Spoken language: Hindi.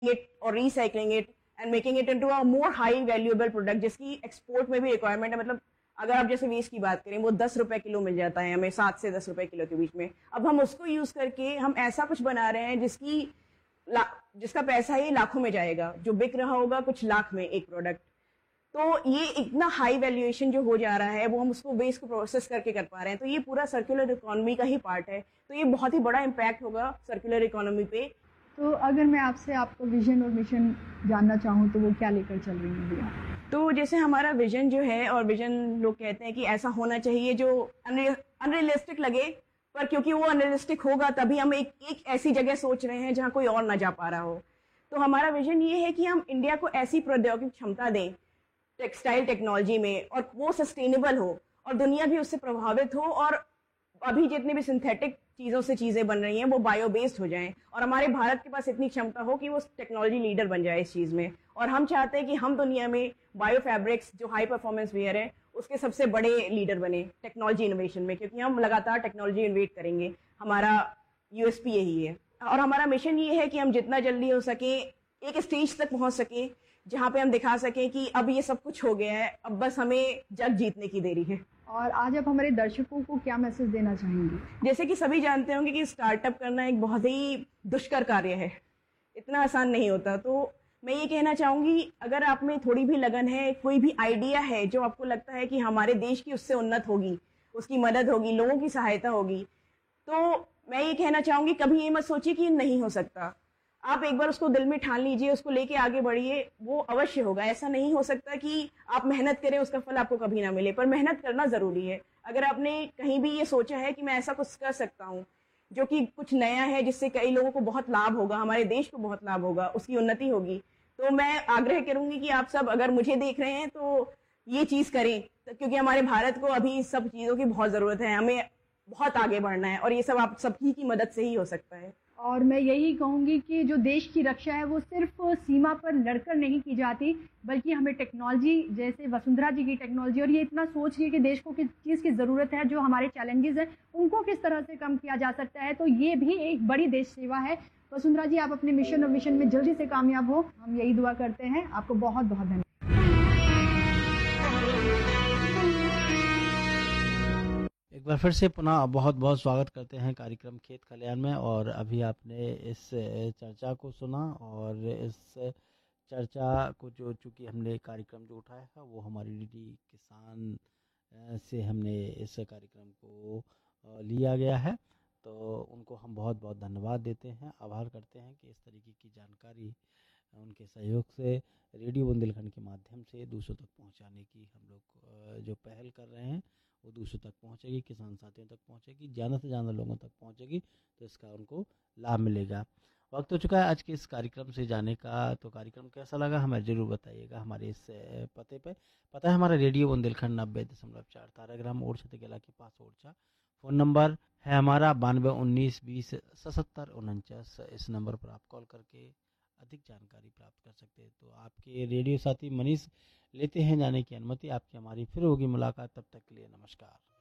it or recycling it and making it into a more high valuable product जिसकी एक्सपोर्ट में भी रिक्वायरमेंट है। मतलब अगर आप जैसे वेस्ट की बात करें, वो 10 रुपए किलो मिल जाता है हमें, 7 से 10 रुपए किलो के बीच में। अब हम उसको यूज करके हम ऐसा कुछ बना रहे हैं जिसका पैसा ही लाखों में जाएगा, जो बिक रहा होगा कुछ लाख में एक प्रोडक्ट। तो ये इतना हाई वैल्यूएशन जो हो जा रहा है, वो हम उसको वेस्ट को प्रोसेस करके कर पा रहे हैं। तो ये पूरा सर्कुलर इकोनॉमी का ही पार्ट है। तो ये बहुत ही बड़ा इम्पैक्ट होगा सर्कुलर इकोनॉमी पे। तो अगर मैं आपसे आपका विजन और मिशन जानना चाहूँ तो वो क्या लेकर चल रही हैं भैया? तो जैसे हमारा विजन जो है, और विजन लोग कहते हैं कि ऐसा होना चाहिए जो अनरियलिस्टिक लगे, पर क्योंकि वो अनरियलिस्टिक होगा तभी हम एक ऐसी जगह सोच रहे हैं जहाँ कोई और ना जा पा रहा हो। तो हमारा विजन ये है कि हम इंडिया को ऐसी प्रौद्योगिक क्षमता दें टेक्सटाइल टेक्नोलॉजी में, और वो सस्टेनेबल हो और दुनिया भी उससे प्रभावित हो, और अभी जितनी भी सिंथेटिक चीज़ों से चीज़ें बन रही हैं वो बायो बेस्ड हो जाएं, और हमारे भारत के पास इतनी क्षमता हो कि वो टेक्नोलॉजी लीडर बन जाए इस चीज़ में। और हम चाहते हैं कि हम दुनिया में बायो फैब्रिक्स जो हाई परफॉर्मेंस वेयर है उसके सबसे बड़े लीडर बने टेक्नोलॉजी इनोवेशन में, क्योंकि हम लगातार टेक्नोलॉजी इनोवेट करेंगे। हमारा यूएसपी यही है, और हमारा मिशन ये है कि हम जितना जल्दी हो सके एक स्टेज तक पहुंच सके जहाँ पे हम दिखा सकें कि अब ये सब कुछ हो गया है, अब बस हमें जग जीतने की देरी है। और आज आप हमारे दर्शकों को क्या मैसेज देना चाहेंगे? जैसे कि सभी जानते होंगे कि स्टार्टअप करना एक बहुत ही दुष्कर कार्य है, इतना आसान नहीं होता। तो मैं ये कहना चाहूंगी, अगर आप में थोड़ी भी लगन है, कोई भी आइडिया है जो आपको लगता है कि हमारे देश की उससे उन्नत होगी, उसकी मदद होगी, लोगों की सहायता होगी, तो मैं ये कहना चाहूंगी कभी ये मत सोचिए कि नहीं हो सकता। आप एक बार उसको दिल में ठान लीजिए, उसको लेके आगे बढ़िए, वो अवश्य होगा। ऐसा नहीं हो सकता कि आप मेहनत करें उसका फल आपको कभी ना मिले, पर मेहनत करना जरूरी है। अगर आपने कहीं भी ये सोचा है कि मैं ऐसा कुछ कर सकता हूँ जो कि कुछ नया है, जिससे कई लोगों को बहुत लाभ होगा, हमारे देश को बहुत लाभ होगा, उसकी उन्नति होगी, तो मैं आग्रह करूंगी कि आप सब अगर मुझे देख रहे हैं तो ये चीज करें, क्योंकि हमारे भारत को अभी सब चीजों की बहुत जरूरत है। हमें बहुत आगे बढ़ना है, और ये सब आप सबकी की मदद से ही हो सकता है। और मैं यही कहूँगी कि जो देश की रक्षा है वो सिर्फ सीमा पर लड़कर नहीं की जाती, बल्कि हमें टेक्नोलॉजी, जैसे वसुंधरा जी की टेक्नोलॉजी, और ये इतना सोचिए कि देश को किस चीज़ की ज़रूरत है, जो हमारे चैलेंजेस हैं उनको किस तरह से कम किया जा सकता है, तो ये भी एक बड़ी देश सेवा है। वसुंधरा जी, आप अपने मिशन और विजन में जल्दी से कामयाब हो, हम यही दुआ करते हैं। आपको बहुत बहुत धन्यवाद। एक बार फिर से पुनः बहुत बहुत स्वागत करते हैं कार्यक्रम खेत खलियान में। और अभी आपने इस चर्चा को सुना, और इस चर्चा को जो चूँकि हमने कार्यक्रम जो उठाया है वो हमारी डीडी किसान से हमने इस कार्यक्रम को लिया गया है। तो उनको हम बहुत बहुत धन्यवाद देते हैं, आभार करते हैं कि इस तरीके की जानकारी उनके सहयोग से रेडियो बुंदेलखंड के माध्यम से दूसरों तक पहुंचाने की हम लोग जो पहल कर रहे हैं वो दूसरों तक पहुंचेगी, किसान साथियों तक पहुंचेगी, ज़्यादा से ज़्यादा लोगों तक पहुंचेगी, तो इसका उनको लाभ मिलेगा। वक्त हो चुका है आज के इस कार्यक्रम से जाने का। तो कार्यक्रम कैसा लगा हमें ज़रूर बताइएगा। हमारे इस पते पे पता है हमारा रेडियो बुंदेलखंड 90.4 ताराग्राम ओरछा तिगेला के पास ओरछा। फ़ोन नंबर है हमारा 9219207749। इस नंबर पर आप कॉल करके अधिक जानकारी प्राप्त कर सकते हैं। तो आपके रेडियो साथी मनीष लेते हैं जाने की अनुमति। आपकी हमारी फिर होगी मुलाकात, तब तक के लिए नमस्कार।